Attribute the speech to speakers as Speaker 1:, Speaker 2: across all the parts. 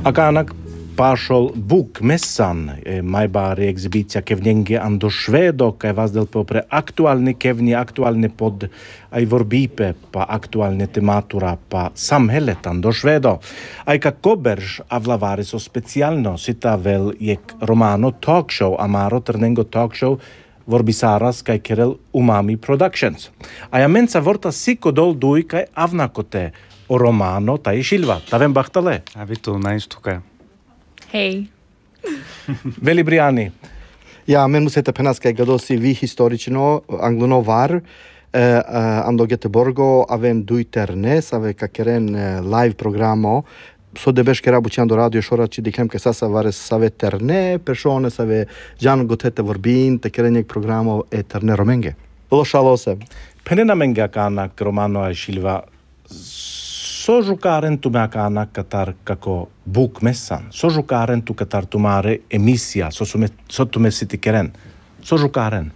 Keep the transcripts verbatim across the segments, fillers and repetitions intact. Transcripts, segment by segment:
Speaker 1: Akanak пошел букмессан, майбари екзибиция кевненги андо шведо, кай ваздел попре актуальни кевни, актуальни под айворбипе, па актуальни тематура, па samhället андо шведо. Aika koberž avlavari so specijalno, sita vel jek romano talk show, amaro trnengo talk show, vorbisaras kai Kirel Umami Productions. Aja mensa vorta siko dol dui kai avnakote o romano tai Silva. Tavem bahtale.
Speaker 2: A vitu näistuke.
Speaker 3: Hej.
Speaker 1: Veli Briani.
Speaker 4: Ja, men musete penaska gadosi vi historično anglono var eh, ando Göteborgo avem dui ternes ave kakeren eh, live programo so debesh kera buciando radio shora ci dikem ke sasa vare save terne persone save jan gotete vorbin te kerenek programo e terne romenge. Lo shalose.
Speaker 1: Penena menga kana romano a Silva. So giocaren tu me kana katar kako bukmessan. So giocaren tu katar tumare emissia so sume sottomessiti keren. So giocaren.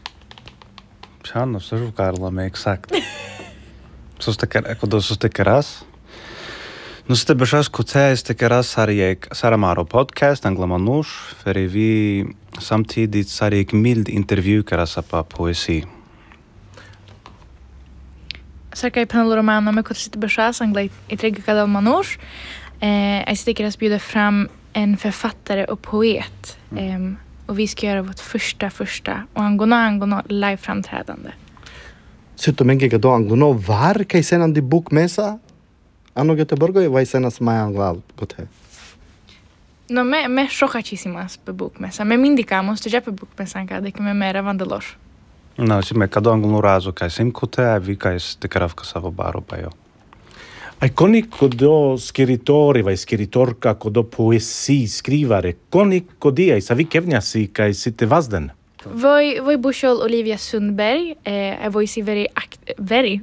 Speaker 2: Sano, so giocare me exact. So steker eko do so stekeras. No ste bešas kote stekeras sarjek Saramaro podcast anglomanush för vi samtidigt sarjek mild intervju kerasa pa poesi.
Speaker 3: Sarkai panel romano med kort sitter bärsas anglais i tredje kadal manors. Eh, jag sticker att bjuda fram en författare och poet. Mm. Eh, och vi ska göra vårt första första och angona angona live framträdande.
Speaker 4: Sitto menge gado anglono var kai senan di bukmesa. Ano Göteborgo e vai senas mai anglal gote.
Speaker 3: No me me chocachísimas pe bukmesa. Me indicamos tu já pe bukmesa cada que me mera vandelor.
Speaker 2: No, si me kado anglo razo kai sim kote a vi kai stekeravka savo baro pa jo.
Speaker 1: Ai koni kodo scrittori vai scrittorka kodo poesi skrivare koni kodi ai savi kevnjasi kai sitte vazden.
Speaker 3: Voi voi bushol Olivia Sundberg eh är voi si very act very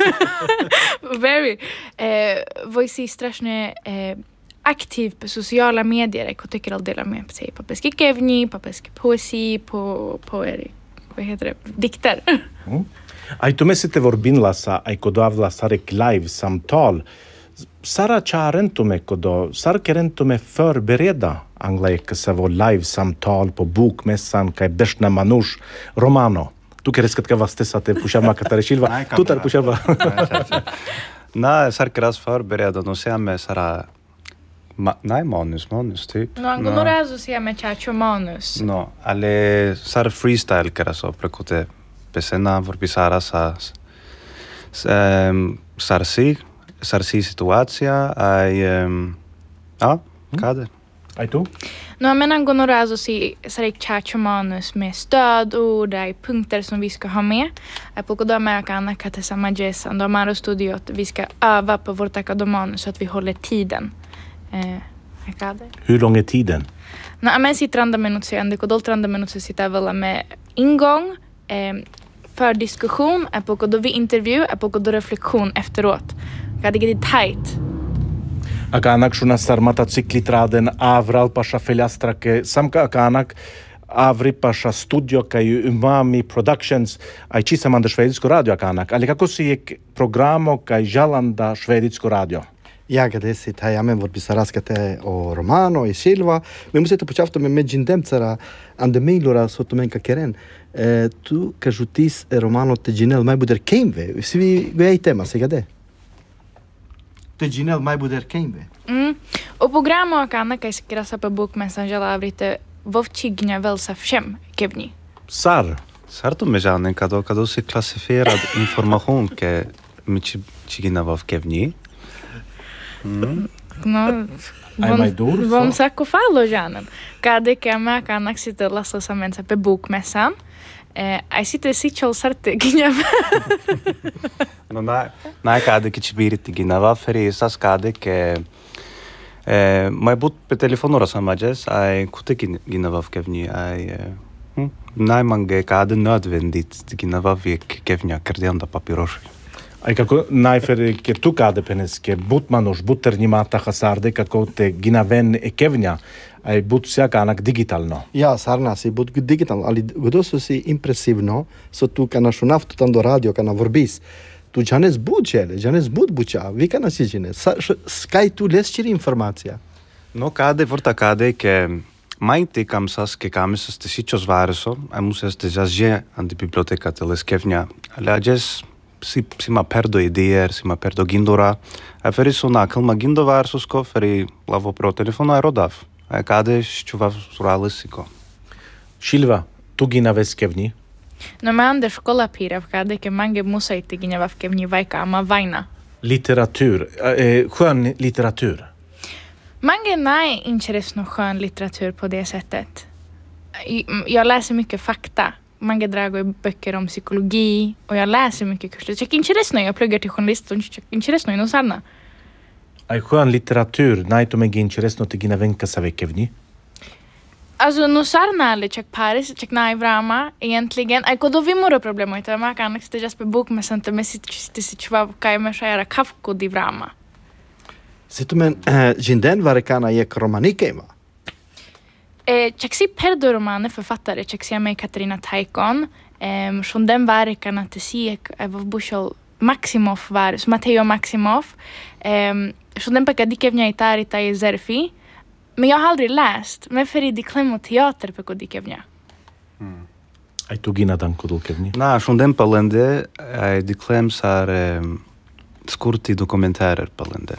Speaker 3: very eh voi si strašne eh aktiv på sociala medier. Jag tycker all dela med sig på peski kevni, på peski poesi, på på eri. Vad heter det? Dikter.
Speaker 1: Mm. Ai tu mesite vorbinlasa ai kodo avlasarek live samtal. Sara charentume kodo sar kerentume förbereda anglaika savo live samtal på bokmässan kai beshna manush romano. Tu keres kad ka vastesa te pushava katare Silva. Tu tar pushava.
Speaker 2: Na, sar keras förbereda no se me sara Ma, nej, manus, manus typ.
Speaker 3: No, angolo razo si me chacho manus.
Speaker 2: No, ale sar freestyle kera so prekote pesena vorbisara sa um, sarsi, sarsi situacija, ai um, ja, kade.
Speaker 1: Ai tu?
Speaker 3: No, men angolo razo si sarik chacho manus med stödord, ai punkter som vi ska ha med. Ai på kodo med kana kate sama jesan, då maro studio att vi ska öva på vårt akadomanus så att vi håller tiden. Eh,
Speaker 1: Hur lång är tiden?
Speaker 3: Nej, men sitter andra minuter sen det kodol andra minuter sitter väl med ingång eh, för diskussion är på kodo vi intervju är på kodo reflektion efteråt. Kan det get tight.
Speaker 1: Akanak shuna sarmata ciklitraden avral pasha feliastrake samka akanak avri pasha studio kai Umami Productions ai čisa manda švedsko radio akanak. Ali kako si je programo kai jalanda švedsko radio?
Speaker 4: Ja, kad si taj amen vod bisaraskate o romano i Silva. Mi musete počavto me međin demcara ande mailora sotto menka keren. E, tu kažutis romano te ginel mai buder kemve. Svi vei tema se gade. Te ginel mai buder kemve.
Speaker 3: Mm. Och programmet kan kan skriva på bokmässan jag avrite vovchigna väl sa fem kevni.
Speaker 1: Sar.
Speaker 2: Sar to me žanen kado kado si klasifierad information ke mi chigina vov kevni.
Speaker 3: Mm. No,
Speaker 1: Ai dur.
Speaker 3: Vom sacco fallo janen. Cada que a ma kan sitta lassa sammensa på bokmässan. Eh, ai sitte sichol sarte ginja.
Speaker 2: No na, na cada que tibiriti ginava feri sas cada que eh mai but pe telefonora samajes ai kute ginava kevni ai hm nai mange cada nödvändigt ginava vek kevnia kardianda papiroshi.
Speaker 1: Ai kako najfer ke tu kade penes ke butmanush buternimata hasarde kako te ginaven e kevnja ai but sia kanak digitalno.
Speaker 4: Ja, sarna si but digital, ali godoso si impresivno, so tu kana shunaftu tando radio kana vorbis. Tu janes budžele, janes bud buča, vi kana si žene. Skaj tu lesčiri informacija.
Speaker 2: No cade vorta cade che mai te kam sas che kamis ste sichos vareso, a muses te jazje andi biblioteca te leskevnia. Ale ajes si si ma perdo ideer, si ma perdo gindora. A feri sona kalma gindovar susko feri lavo pro telefono a rodav. A cade ščuva suralisiko.
Speaker 1: Silva, tu gina veskevni?
Speaker 3: No mä Anders skolapiiravkaa teke mange musaittikin vafkevni vaikka amma vaina.
Speaker 1: Litteratur, eh, skön litteratur.
Speaker 3: Mange nej interess någon skön litteratur på det sättet. Jag läser mycket fakta. Mange drago böcker om psykologi och jag läser mycket kurser. Jag inte resno jag pluggar till journalist och inte resno i någon sanna.
Speaker 1: Ai skön litteratur, nej to me gin resno te gina venka savekevni.
Speaker 3: Alltså no sarna eller check Paris, check nej vrama egentligen. Ai kodo vi moro problemo ita ma kan inte just på bokmässan te mesit te sichva kai me shara kafko di vrama.
Speaker 4: Sitten Jinden var kana je romanikema.
Speaker 3: Eh, Cheksi perdo romane författare, Cheksi med Katarina Taikon. Eh, från den verkan att det ser av Bushel Maximov var, som Matteo Maximov. Eh, från den pekar dikevnia itari tai zerfi. Men jag har aldrig läst. Men för i diklemo teater pekar dikevnia.
Speaker 2: Mm.
Speaker 1: Ai tu gina dan kodulkevni?
Speaker 2: Na, shundem palende, ai diklem sar um, skurti dokumentarer palende.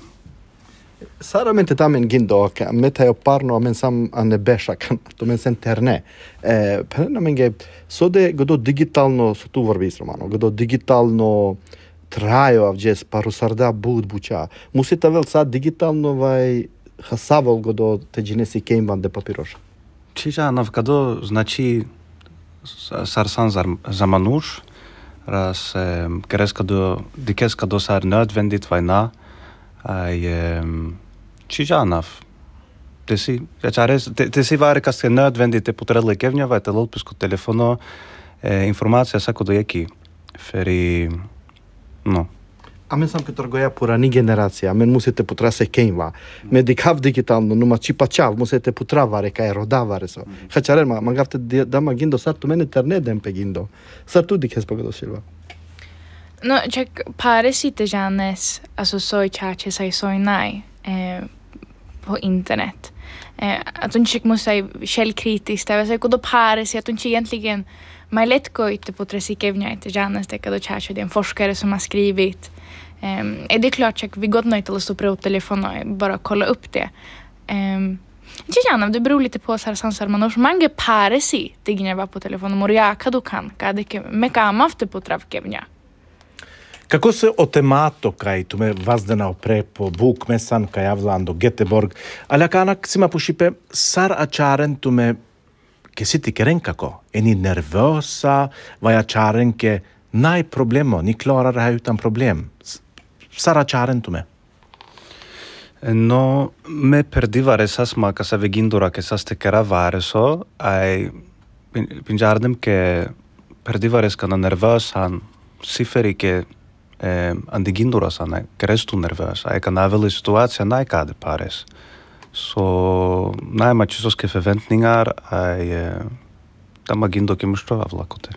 Speaker 4: Sara mente tamen gindo ka meta yo parno men sam ane besha kan to men senterne. Eh pena menge so de godo digitalno so tu vorbis romano, godo digitalno trajo av jes parusarda bud bucha. Musita vel sa digitalno vai hasavol godo te ginesi keimban de papirosh.
Speaker 2: Čiža navkado znači sarsan zamanuš, ras kereskado dikeskado sar nödvändigt vajna, aj čiža nav. Te si, ja čares, te, te si vari kas je nödvändigt te potredle kevnjava, te lolpisko telefono, e, informacija sako do jeki, feri, no.
Speaker 4: Amen sam que torgoja pura ni generacija, amen musite putra se keimva. Me dikav digitalno, numa čipa čav, musite putra vare kaj rodavare so. Hačare ma, man gafte dama gindo sartu men internet dempe gindo. Sartu dikes pagado silva.
Speaker 3: No, check Paris sitter Janes, alltså soy chache sai soy nej eh, på internet. Eh, att hon check måste säga källkritiskt, jag säger då Paris att hon egentligen man lätt går ut på tresikevnia till Janes det kan då chache det är en forskare som har skrivit. Eh, är det klart check vi går nog inte att stå på telefonen och bara kolla upp det. Eh, Gärna, det beror lite på så här sansar man också mange Paris i det gnar på telefonen och jag kan då kan kan det meka amafte på travkevnia.
Speaker 1: Kako se otemato kaj tu me vazdena opre po bukmesan kaj avlando Göteborg, ala kanak sima pushipe sar acharen tu me ke siti kerenkako, är ni nervösa, vad jag charen ke nej problemo, ni klarar det här utan problem. Sar acharen tu me.
Speaker 2: No, me perdivare sasma ka save gindura ke saste keravare so, ai pinjardem ke perdivare skana nervösan siferi ke Eh, andi gindura sana krestu nervös ai kan aveli situacija najkade pares så najma čisoske förväntningar ai eh, tama gindo ke mušto avlakote.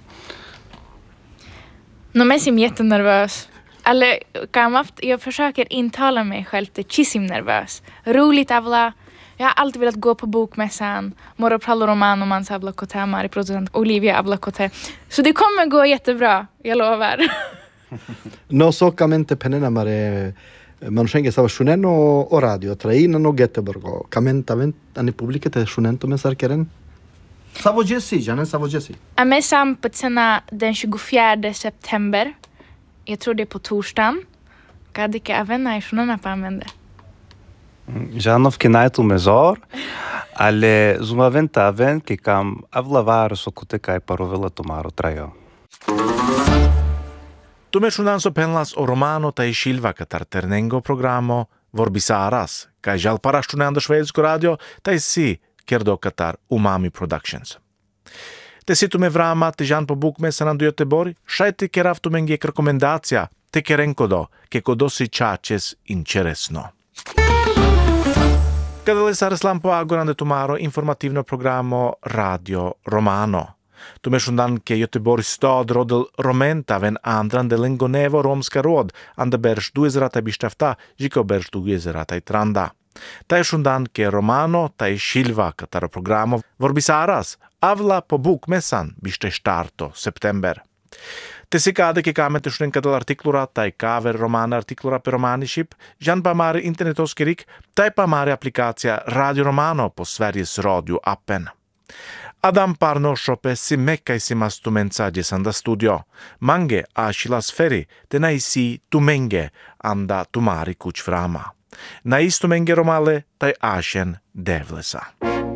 Speaker 3: No men sim jättenervös. Eller kan man jag försöker intala mig själv till chisim nervös. Roligt avla. Jag har alltid velat gå på bokmässan. Moro prallo romano man savla kote mari producent Olivia avla kote. Så det kommer gå jättebra, jag lovar.
Speaker 4: No so kamente penena mare manšenge sa šunen o, o radio traina no Göteborg. Kamenta vent ani publikete šunen to men sarkeren. Savo Jesse, Janen Savo Jesse.
Speaker 3: Jag med sampetsena den tjugofjärde september. Jag tror det är på torsdagen. Kad ikke avena i šunena pa amende.
Speaker 2: Janov ke najtu mezor, ale zuma venta aven ke kam avlavar so kote kaj parovela tomaro trajo.
Speaker 1: Tu me šunanso penlas o romano taj Silva katar ternengo programo Vorbisaras, kaj žal para šunando švedsko radio, taj si kerdo katar Umami Productions. Te si tu me vrama te žan po bukmesan do Göteborg, šajti kerav tu men gek rekomendacija, te kerenko do, ke kodo si čačes interesno. Kada le sar slampo agorande tomaro informativno programo Radio Romano. Tu me šundan ke Göteborgs stad rodel romenta ven andran de lengonevo romska råd, ande berž duizrata bištafta, žiko berž duizrata i tranda. Tai shundan ke romano, tai shilva kataro programo, vorbisaras, avla po bukmessan biste starto september. Te si cade che kamete shrenka dell'artiklura, tai kaver romana artiklura per romaniship, jan pa mare internetoskerik, tai pa mare applikacija Radio Romano po Sveriges Radio-appen. Adam parno shope si mekkaisimas tu mensages anda studio. Mange a shilas feri, te naisi tu menge anda tu mari kuch frama. Nais tu menge romale, tai ashen devlesa.